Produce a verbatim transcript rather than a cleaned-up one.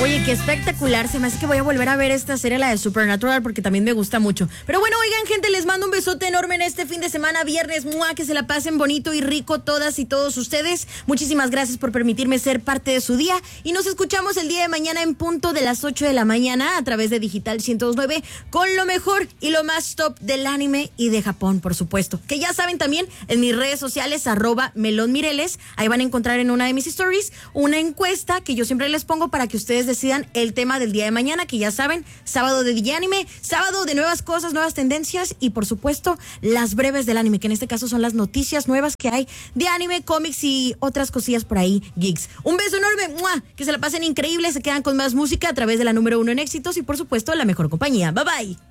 Oye, qué espectacular. Se me hace que voy a volver a ver esta serie, la de Supernatural, porque también me gusta mucho. Pero bueno, oigan, gente, les mando un besote enorme en este fin de semana, viernes. ¡Mua! Que se la pasen bonito y rico todas y todos ustedes. Muchísimas gracias por permitirme ser parte de su día. Y nos escuchamos el día de mañana en punto de las ocho de la mañana a través de Digital ciento dos punto nueve con lo mejor y lo más top del anime y de Japón, por supuesto. Que ya saben también en mis redes sociales, arroba Melón Mireles. Ahí van a encontrar en una de mis stories una encuesta que yo siempre les pongo para que ustedes decidan el tema del día de mañana, que ya saben, sábado de D J Anime, sábado de nuevas cosas, nuevas tendencias y por supuesto las breves del anime, que en este caso son las noticias nuevas que hay de anime, cómics y otras cosillas por ahí, geeks. Un beso enorme, ¡mua! Que se la pasen increíble, se quedan con más música a través de la número uno en éxitos y por supuesto la mejor compañía. Bye bye.